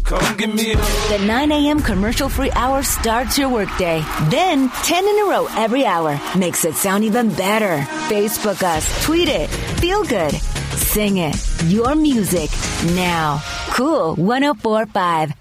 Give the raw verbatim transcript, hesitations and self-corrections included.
Come give me a hug. The nine a.m. commercial-free hour starts your workday. Then, ten in a row every hour makes it sound even better. Facebook us, tweet it, feel good, sing it. Your music now. Cool one oh four point five.